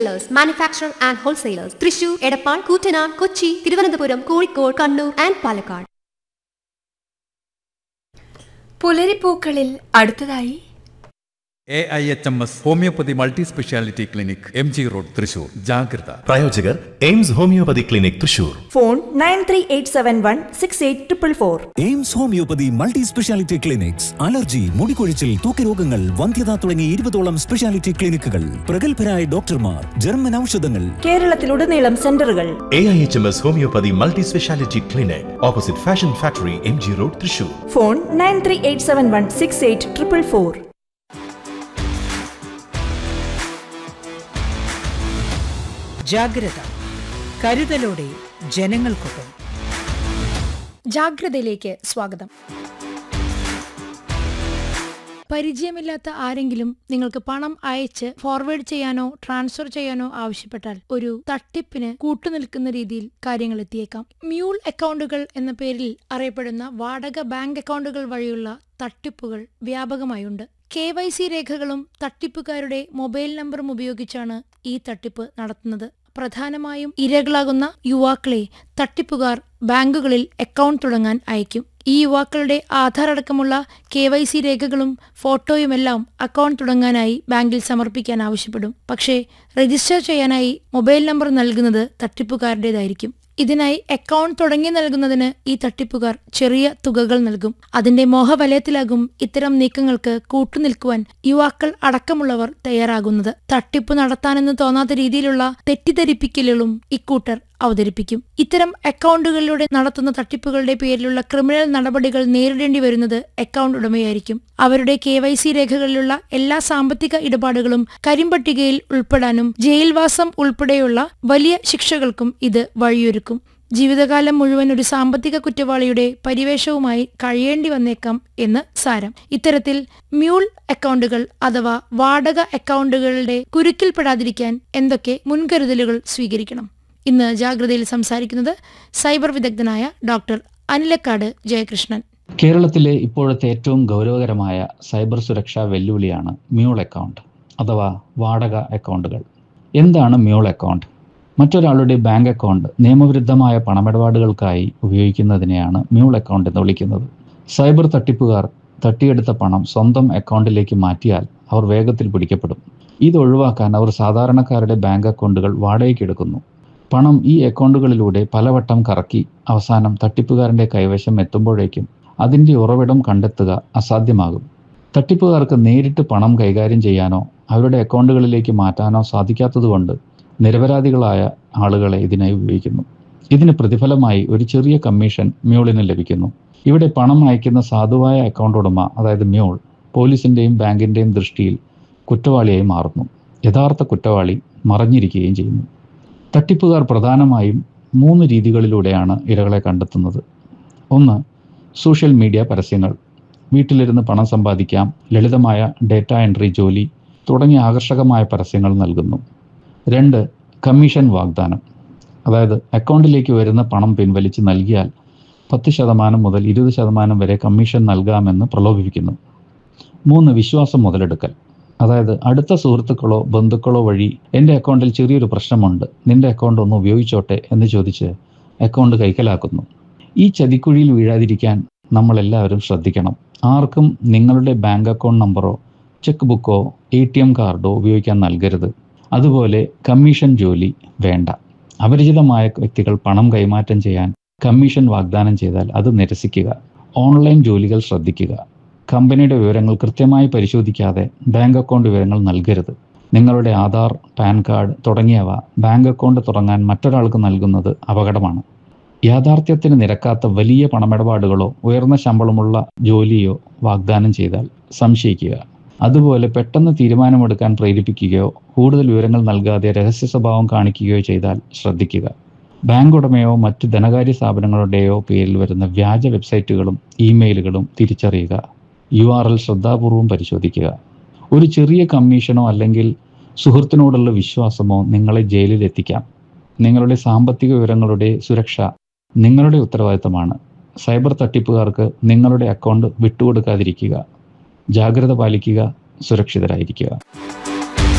Manufacturer and wholesalers. Thrissur, Edappal, Kootanad, Kochi, Thiruvananthapuram, Kozhikode, Kannur and Palakkad. പുലരിപ്പൂക്കളിൽ അടുത്തതായി AIHMS homeopathy multi speciality clinic MG road Thrissur. ജാഗ്രത. പ്രായോജകർ AIIMS homeopathy clinic Thrissur. Phone 9387168444. AIIMS homeopathy multi speciality clinics. Allergy, മുടികൊഴിച്ചിൽ, തൂക്കരോഗങ്ങൾ, വന്ധ്യത തുടങ്ങി 20ഓളം speciality ക്ലിനിക്കുകൾ, പ്രഗത്ഭരായ ഡോക്ടർമാർ, German ഔഷധങ്ങൾ. കേരളത്തിലുടനീളം സെന്ററുകൾ. AIHMS homeopathy multi speciality clinic, opposite fashion factory, MG road Thrissur. Phone 9387168444. ജാഗ്രത, കരുതലോടെ ജനങ്ങൾക്കൊപ്പം. ജാഗ്രതയിലേക്ക് സ്വാഗതം. പരിചയമില്ലാത്ത ആരെങ്കിലും നിങ്ങൾക്ക് പണം അയച്ച് ഫോർവേഡ് ചെയ്യാനോ ട്രാൻസ്ഫർ ചെയ്യാനോ ആവശ്യപ്പെട്ടാൽ ഒരു തട്ടിപ്പിന് കൂട്ടുനിൽക്കുന്ന രീതിയിൽ കാര്യങ്ങൾ എത്തിയേക്കാം. മ്യൂൾ അക്കൗണ്ടുകൾ എന്ന പേരിൽ അറിയപ്പെടുന്ന വാടക ബാങ്ക് അക്കൗണ്ടുകൾ വഴിയുള്ള തട്ടിപ്പുകൾ വ്യാപകമായുണ്ട്. KYC രേഖകളും തട്ടിപ്പുകാരുടെ മൊബൈൽ നമ്പറും ഉപയോഗിച്ചാണ് ഈ തട്ടിപ്പ് നടത്തുന്നത്. പ്രധാനമായും ഇരകളാകുന്ന യുവാക്കളെ തട്ടിപ്പുകാർ ബാങ്കുകളിൽ അക്കൗണ്ട് തുടങ്ങാൻ അയക്കും. ഈ യുവാക്കളുടെ ആധാർ അടക്കമുള്ള KYC രേഖകളും ഫോട്ടോയുമെല്ലാം അക്കൗണ്ട് തുടങ്ങാനായി ബാങ്കിൽ സമർപ്പിക്കാൻ ആവശ്യപ്പെടും. പക്ഷേ രജിസ്റ്റർ ചെയ്യാനായി മൊബൈൽ നമ്പർ നൽകുന്നത് തട്ടിപ്പുകാരുടേതായിരിക്കും. ഇതിനായി അക്കൗണ്ട് തുടങ്ങി നൽകുന്നതിന് ഈ തട്ടിപ്പുകാർ ചെറിയ തുകകൾ നൽകും. അതിന്റെ മോഹവലയത്തിലാകും ഇത്തരം നീക്കങ്ങൾക്ക് കൂട്ടുനിൽക്കുവാൻ യുവാക്കൾ അടക്കമുള്ളവർ തയ്യാറാകുന്നത്. തട്ടിപ്പ് നടത്താനെന്ന് തോന്നാത്ത രീതിയിലുള്ള തെറ്റിദ്ധരിപ്പിക്കലുകളും ഇക്കൂട്ടർ അവതരിപ്പിക്കും. ഇത്തരം അക്കൗണ്ടുകളിലൂടെ നടത്തുന്ന തട്ടിപ്പുകളുടെ പേരിലുള്ള ക്രിമിനൽ നടപടികൾ നേരിടേണ്ടി വരുന്നത് അക്കൗണ്ട് ഉടമയായിരിക്കും. അവരുടെ KYC രേഖകളിലുള്ള എല്ലാ സാമ്പത്തിക ഇടപാടുകളും കരിമ്പട്ടികയിൽ ഉൾപ്പെടാനും ജയിൽവാസം ഉൾപ്പെടെയുള്ള വലിയ ശിക്ഷകൾക്കും ഇത് വഴിയൊരുക്കും. ജീവിതകാലം മുഴുവൻ ഒരു സാമ്പത്തിക കുറ്റവാളിയുടെ പരിവേഷവുമായി കഴിയേണ്ടി വന്നേക്കാം എന്ന് സാരം. ഇത്തരത്തിൽ മ്യൂൾ അക്കൗണ്ടുകൾ അഥവാ വാടക അക്കൗണ്ടുകളുടെ കുരുക്കിൽപ്പെടാതിരിക്കാൻ എന്തൊക്കെ മുൻകരുതലുകൾ സ്വീകരിക്കണം? ഇന്ന് ജാഗ്രതയിൽ സംസാരിക്കുന്നത് സൈബർ വിദഗ്ധനായ ഡോക്ടർ അനിലക്കാട് ജയകൃഷ്ണൻ. കേരളത്തിലെ ഇപ്പോഴത്തെ ഏറ്റവും ഗൗരവകരമായ സൈബർ സുരക്ഷാ വെല്ലുവിളിയാണ് മ്യൂൾ അക്കൗണ്ട് അഥവാ വാടക അക്കൗണ്ടുകൾ. എന്താണ് മ്യൂൾ അക്കൗണ്ട്? മറ്റൊരാളുടെ ബാങ്ക് അക്കൗണ്ട് നിയമവിരുദ്ധമായ പണമിടപാടുകൾക്കായി ഉപയോഗിക്കുന്നതിനെയാണ് മ്യൂൾ അക്കൗണ്ട് എന്ന് വിളിക്കുന്നത്. സൈബർ തട്ടിപ്പുകാർ തട്ടിയെടുത്ത പണം സ്വന്തം അക്കൗണ്ടിലേക്ക് മാറ്റിയാൽ അവർ വേഗത്തിൽ പിടിക്കപ്പെടും. ഇത് ഒഴിവാക്കാൻ അവർ സാധാരണക്കാരുടെ ബാങ്ക് അക്കൗണ്ടുകൾ വാടകയ്ക്കെടുക്കുന്നു. പണം ഈ അക്കൗണ്ടുകളിലൂടെ പലവട്ടം കറക്കി അവസാനം തട്ടിപ്പുകാരൻ്റെ കൈവശം എത്തുമ്പോഴേക്കും അതിൻ്റെ ഉറവിടം കണ്ടെത്തുക അസാധ്യമാകും. തട്ടിപ്പുകാർക്ക് നേരിട്ട് പണം കൈകാര്യം ചെയ്യാനോ അവരുടെ അക്കൗണ്ടുകളിലേക്ക് മാറ്റാനോ സാധിക്കാത്തതുകൊണ്ട് നിരപരാധികളായ ആളുകളെ ഇതിനായി ഉപയോഗിക്കുന്നു. ഇതിന് പ്രതിഫലമായി ഒരു ചെറിയ കമ്മീഷൻ മ്യൂളിന് ലഭിക്കുന്നു. ഇവിടെ പണം അയക്കുന്ന സാധുവായ അക്കൗണ്ട് ഉടമ, അതായത് മ്യൂൾ, പോലീസിൻ്റെയും ബാങ്കിൻ്റെയും ദൃഷ്ടിയിൽ കുറ്റവാളിയായി മാറുന്നു. യഥാർത്ഥ കുറ്റവാളി മറഞ്ഞിരിക്കുകയും ചെയ്യുന്നു. തട്ടിപ്പുകാർ പ്രധാനമായും 3 രീതികളിലൂടെയാണ് ഇരകളെ കണ്ടെത്തുന്നത്. ഒന്ന്, സോഷ്യൽ മീഡിയ പരസ്യങ്ങൾ. വീട്ടിലിരുന്ന് പണം സമ്പാദിക്കാം, ലളിതമായ ഡേറ്റ എൻട്രി ജോലി തുടങ്ങിയ ആകർഷകമായ പരസ്യങ്ങൾ നൽകുന്നു. 2, കമ്മീഷൻ വാഗ്ദാനം. അതായത് അക്കൗണ്ടിലേക്ക് വരുന്ന പണം പിൻവലിച്ച് നൽകിയാൽ 10% മുതൽ 20% വരെ കമ്മീഷൻ നൽകാമെന്ന് പ്രലോഭിപ്പിക്കുന്നു. 3, വിശ്വാസം മുതലെടുക്കൽ. അതായത് അടുത്ത സുഹൃത്തുക്കളോ ബന്ധുക്കളോ വഴി എൻ്റെ അക്കൗണ്ടിൽ ചെറിയൊരു പ്രശ്നമുണ്ട്, നിന്റെ അക്കൗണ്ട് ഒന്ന് ഉപയോഗിച്ചോട്ടെ എന്ന് ചോദിച്ച് അക്കൗണ്ട് കൈക്കലാക്കുന്നു. ഈ ചതിക്കുഴിയിൽ വീഴാതിരിക്കാൻ നമ്മളെല്ലാവരും ശ്രദ്ധിക്കണം. ആർക്കും നിങ്ങളുടെ ബാങ്ക് അക്കൗണ്ട് നമ്പറോ ചെക്ക് ബുക്കോ ATM കാർഡോ ഉപയോഗിക്കാൻ നൽകരുത്. അതുപോലെ കമ്മീഷൻ ജോലി വേണ്ട. അപരിചിതമായ വ്യക്തികൾ പണം കൈമാറ്റം ചെയ്യാൻ കമ്മീഷൻ വാഗ്ദാനം ചെയ്താൽ അത് നിരസിക്കുക. ഓൺലൈൻ ജോലികൾ ശ്രദ്ധിക്കുക. കമ്പനിയുടെ വിവരങ്ങൾ കൃത്യമായി പരിശോധിക്കാതെ ബാങ്ക് അക്കൗണ്ട് വിവരങ്ങൾ നൽകരുത്. നിങ്ങളുടെ ആധാർ, പാൻ കാർഡ് തുടങ്ങിയവ ബാങ്ക് അക്കൗണ്ട് തുടങ്ങാൻ മറ്റൊരാൾക്ക് നൽകുന്നത് അപകടമാണ്. യാഥാർത്ഥ്യത്തിന് നിരക്കാത്ത വലിയ പണമിടപാടുകളോ ഉയർന്ന ശമ്പളമുള്ള ജോലിയോ വാഗ്ദാനം ചെയ്താൽ സംശയിക്കുക. അതുപോലെ പെട്ടെന്ന് തീരുമാനമെടുക്കാൻ പ്രേരിപ്പിക്കുകയോ കൂടുതൽ വിവരങ്ങൾ നൽകാതെ രഹസ്യ സ്വഭാവം കാണിക്കുകയോ ചെയ്താൽ ശ്രദ്ധിക്കുക. ബാങ്ക് ഉടമയോ മറ്റ് ധനകാര്യ സ്ഥാപനങ്ങളുടെയോ പേരിൽ വരുന്ന വ്യാജ വെബ്സൈറ്റുകളും ഇമെയിലുകളും തിരിച്ചറിയുക. URL ശ്രദ്ധാപൂർവം പരിശോധിക്കുക. ഒരു ചെറിയ കമ്മീഷനോ അല്ലെങ്കിൽ സുഹൃത്തിനോടുള്ള വിശ്വാസമോ നിങ്ങളെ ജയിലിൽ എത്തിക്കാം. നിങ്ങളുടെ സാമ്പത്തിക വിവരങ്ങളുടെ സുരക്ഷ നിങ്ങളുടെ ഉത്തരവാദിത്തമാണ്. സൈബർ തട്ടിപ്പുകാർക്ക് നിങ്ങളുടെ അക്കൗണ്ട് വിട്ടുകൊടുക്കാതിരിക്കുക. ജാഗ്രത പാലിക്കുക, സുരക്ഷിതരായിരിക്കുക.